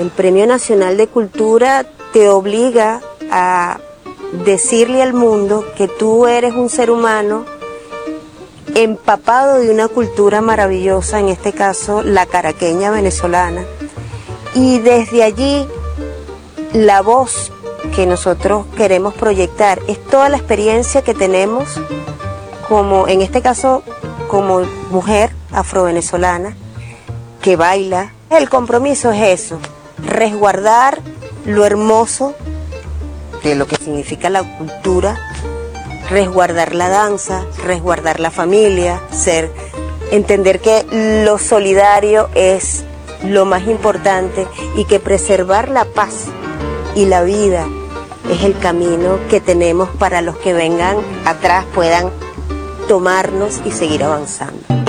El Premio Nacional de Cultura te obliga a decirle al mundo que tú eres un ser humano empapado de una cultura maravillosa, en este caso la caraqueña venezolana. Y desde allí, la voz que nosotros queremos proyectar es toda la experiencia que tenemos, como en este caso, como mujer afrovenezolana que baila. El compromiso es eso, resguardar lo hermoso de lo que significa la cultura, resguardar la danza, resguardar la familia, entender que lo solidario es lo más importante y que preservar la paz y la vida es el camino que tenemos para los que vengan atrás puedan tomarnos y seguir avanzando.